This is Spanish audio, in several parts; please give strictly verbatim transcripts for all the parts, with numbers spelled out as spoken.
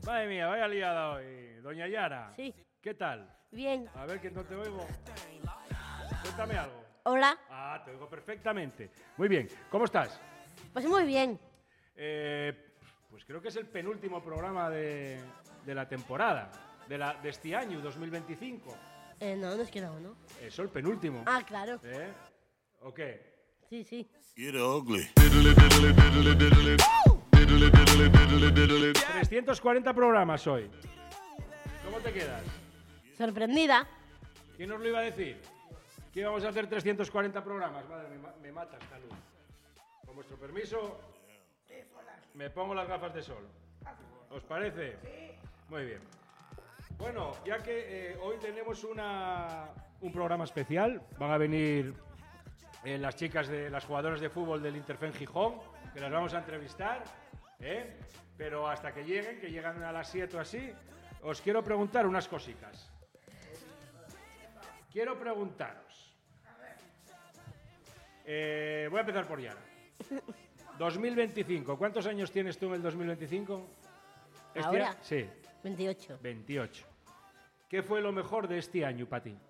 Madre mía, vaya liada hoy. Doña Yara. Sí. ¿Qué tal? Bien. A ver, que no te oigo. Cuéntame algo. Hola. Ah, te oigo perfectamente. Muy bien. ¿Cómo estás? Pues muy bien. Eh, pues creo que es el penúltimo programa de, de la temporada, de, la, de este año, dos mil veinticinco. Eh, no, nos queda uno. Eso, el penúltimo. Ah, claro. ¿Eh? ¿O qué? Sí, sí. Get ugly. trescientos cuarenta programas hoy. ¿Cómo te quedas? Sorprendida. ¿Quién nos lo iba a decir? Que íbamos a hacer trescientos cuarenta programas. Madre, me, ma- me mata esta luz. Con vuestro permiso, me pongo las gafas de sol. ¿Os parece? Muy bien. Bueno, ya que eh, hoy tenemos una, un programa especial, van a venir eh, las chicas de las jugadoras de fútbol del Interfen Gijón, que las vamos a entrevistar, ¿eh? Pero hasta que lleguen, que llegan a las siete o así, os quiero preguntar unas cositas. Quiero preguntaros. Eh, voy a empezar por Yara. dos mil veinticinco. ¿Cuántos años tienes tú en el dos mil veinticinco? ¿Este ¿Ahora? año? Sí, veintiocho. veintiocho. ¿Qué fue lo mejor de este año para ti?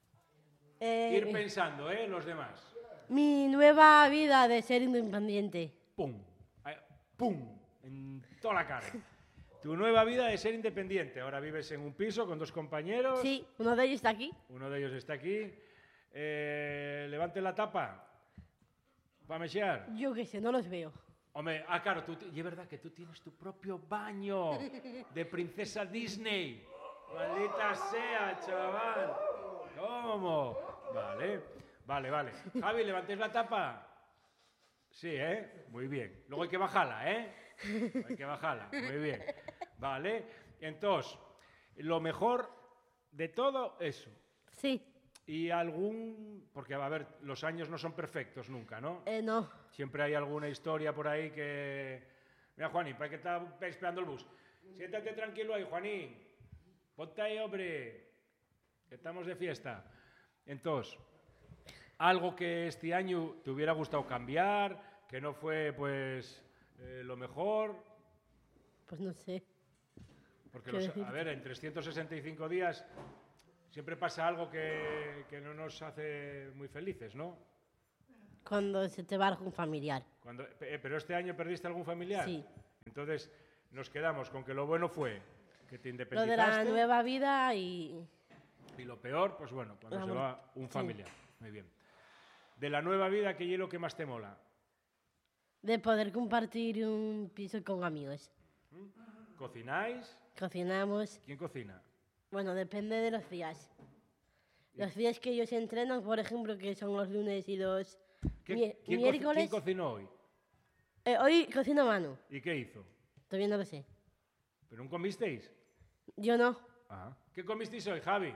Eh, Ir pensando, ¿eh? Los demás. mi nueva vida de ser independiente. ¡Pum! Ahí, ¡pum! En toda la cara. Tu nueva vida de ser independiente. Ahora vives en un piso con dos compañeros. Sí, uno de ellos está aquí. Uno de ellos está aquí. Eh, levante la tapa. ¿Va a mechear? Yo qué sé, no los veo. Hombre, ah, claro, tú, y es verdad que tú tienes tu propio baño de princesa Disney. Maldita sea, chaval. ¿Cómo? Vale, vale, vale. Javi, ¿levantéis la tapa? Sí, ¿eh? Muy bien. Luego hay que bajarla, ¿eh? Hay que bajarla. Muy bien. Vale. Entonces, lo mejor de todo eso. Sí. Y algún... Porque, a ver, los años no son perfectos nunca, ¿no? Eh, no. Siempre hay alguna historia por ahí que... Mira, Juanín, para que está esperando el bus. Siéntate tranquilo ahí, Juanín. Ponte ahí, hombre. Que estamos de fiesta. Entonces, algo que este año te hubiera gustado cambiar, que no fue, pues, eh, lo mejor. Pues no sé. Porque, ¿Qué los, decirte? a ver, en trescientos sesenta y cinco días siempre pasa algo que, que no nos hace muy felices, ¿no? Cuando se te va algún familiar. Cuando, eh, pero este año perdiste algún familiar. Sí. Entonces nos quedamos con que lo bueno fue que te Lo independizaste. de la nueva vida y... Y lo peor, pues bueno, cuando La se mu- va un sí. familiar. Muy bien. De la nueva vida, ¿qué es lo que más te mola? de poder compartir un piso con amigos. ¿Cocináis? Cocinamos. ¿Quién cocina? Bueno, depende de los días. Los días que ellos entrenan, por ejemplo, que son los lunes y los ¿Qué- mi- ¿Quién, co- miércoles. quién cocinó hoy? Eh, hoy cocina Manu. ¿Y qué hizo? Todavía no lo sé. ¿Pero no comisteis? Yo no. Ah. ¿Qué comisteis hoy, Javi?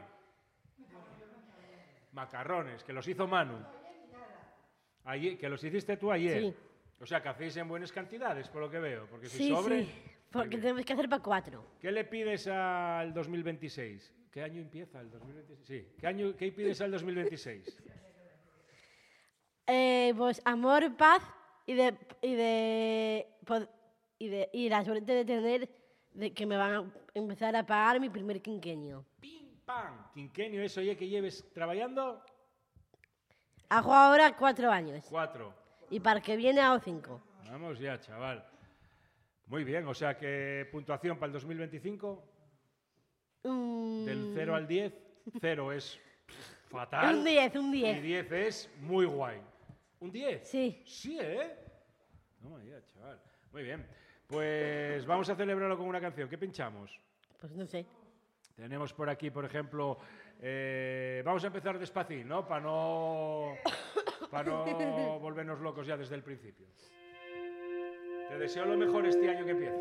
Macarrones, que los hizo Manu. Ayer, que los hiciste tú ayer. Sí. O sea, que hacéis en buenas cantidades, por lo que veo. Porque si Sí, sobre... sí. Porque tenemos que hacer para cuatro. ¿Qué le pides al dos mil veintiséis? ¿Qué año empieza el dos mil veintiséis? Sí. ¿Qué, año, qué pides al dos mil veintiséis? Eh, pues amor, paz y de y de, pod- y de y la suerte de tener de que me van a empezar a pagar mi primer quinquenio. ¡Pim, pam! Quinquenio, eso ya que lleves trabajando. Hago ahora cuatro años Cuatro. y para el que viene hago cinco. Vamos ya, chaval. Muy bien, o sea que puntuación para el dos mil veinticinco, Mm, del cero al diez. cero es fatal. un diez, un Y diez. diez es muy guay. ¿Un diez? Sí. Sí, ¿eh? Toma ya, chaval. Muy bien. Pues vamos a celebrarlo con una canción. ¿Qué pinchamos? Pues no sé. Tenemos por aquí, por ejemplo, eh, vamos a empezar despacito, ¿no? Para no, para no volvernos locos ya desde el principio. Te deseo lo mejor este año que empieza.